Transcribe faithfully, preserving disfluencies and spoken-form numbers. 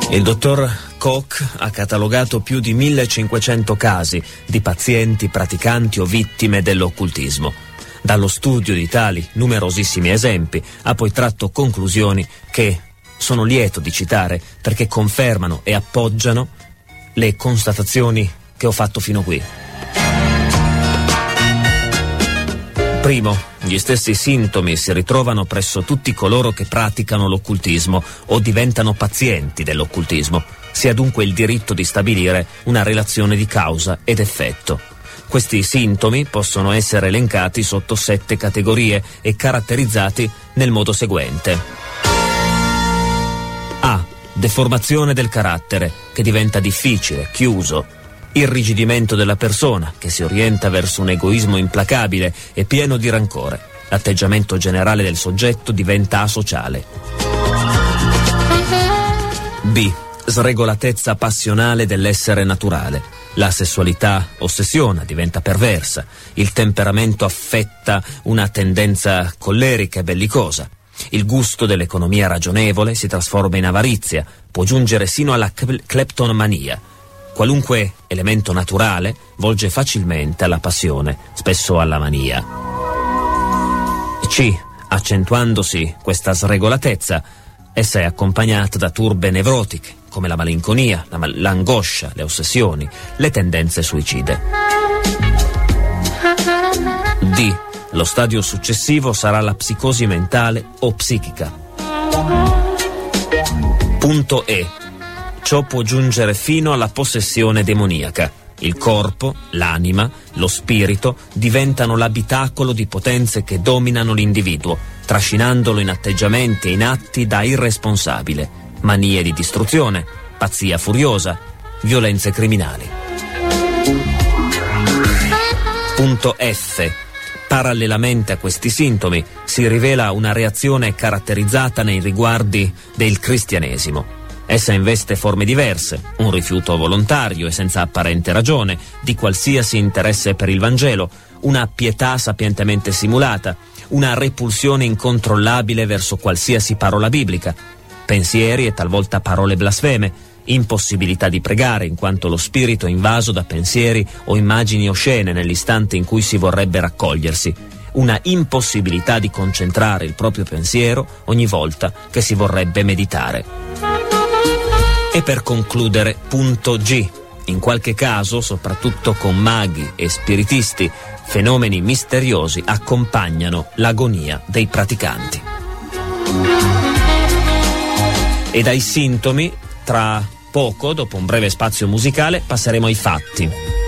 Il dottor Koch ha catalogato più di millecinquecento casi di pazienti, praticanti o vittime dell'occultismo. Dallo studio di tali numerosissimi esempi ha poi tratto conclusioni che sono lieto di citare perché confermano e appoggiano le constatazioni che ho fatto fino qui. Primo, gli stessi sintomi si ritrovano presso tutti coloro che praticano l'occultismo o diventano pazienti dell'occultismo. Si ha dunque il diritto di stabilire una relazione di causa ed effetto. Questi sintomi possono essere elencati sotto sette categorie e caratterizzati nel modo seguente. A. Deformazione del carattere, che diventa difficile, chiuso. Irrigidimento della persona, che si orienta verso un egoismo implacabile e pieno di rancore. L'atteggiamento generale del soggetto diventa asociale. B. Sregolatezza passionale dell'essere naturale. La sessualità ossessiona, diventa perversa. Il temperamento affetta una tendenza collerica e bellicosa. Il gusto dell'economia ragionevole si trasforma in avarizia, può giungere sino alla cleptomania. Qualunque elemento naturale volge facilmente alla passione, spesso alla mania. C. Accentuandosi questa sregolatezza, essa è accompagnata da turbe nevrotiche, come la malinconia, la mal- l'angoscia, le ossessioni, le tendenze suicide. D. Lo stadio successivo sarà la psicosi mentale o psichica. Punto E. Ciò può giungere fino alla possessione demoniaca. Il corpo, l'anima, lo spirito diventano l'abitacolo di potenze che dominano l'individuo, trascinandolo in atteggiamenti e in atti da irresponsabile, manie di distruzione, pazzia furiosa, violenze criminali. Punto F. Parallelamente a questi sintomi si rivela una reazione caratterizzata nei riguardi del cristianesimo. Essa investe forme diverse, un rifiuto volontario e senza apparente ragione di qualsiasi interesse per il Vangelo, una pietà sapientemente simulata, una repulsione incontrollabile verso qualsiasi parola biblica, pensieri e talvolta parole blasfeme, impossibilità di pregare in quanto lo spirito è invaso da pensieri o immagini oscene nell'istante in cui si vorrebbe raccogliersi, una impossibilità di concentrare il proprio pensiero ogni volta che si vorrebbe meditare. E per concludere, punto G. In qualche caso, soprattutto con maghi e spiritisti, fenomeni misteriosi accompagnano l'agonia dei praticanti. E dai sintomi, tra poco, dopo un breve spazio musicale, passeremo ai fatti.